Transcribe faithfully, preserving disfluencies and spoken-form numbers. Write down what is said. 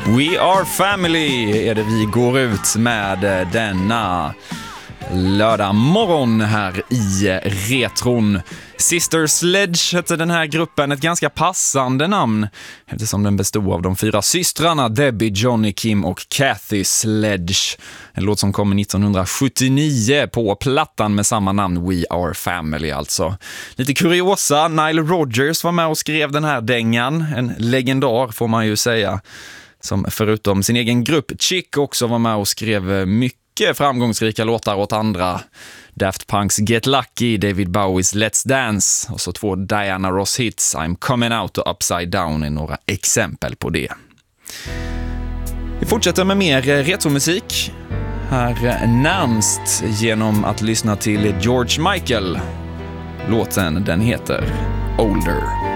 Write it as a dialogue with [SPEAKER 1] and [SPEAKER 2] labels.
[SPEAKER 1] We Are Family är det vi går ut med denna lördag morgon här i Retron. Sister Sledge hette den här gruppen, ett ganska passande namn eftersom den bestod av de fyra systrarna Debbie, Johnny, Kim och Kathy Sledge. En låt som kom nittonhundrasjuttionio på plattan med samma namn, We Are Family alltså. Lite kuriosa, Nile Rodgers var med och skrev den här dängan, en legendar får man ju säga, som förutom sin egen grupp Chick också var med och skrev mycket framgångsrika låtar åt andra. Daft Punks Get Lucky, David Bowies Let's Dance och så två Diana Ross hits, I'm Coming Out och Upside Down är några exempel på det. Vi fortsätter med mer retromusik. Här närmst genom att lyssna till George Michael. Låten den heter Older.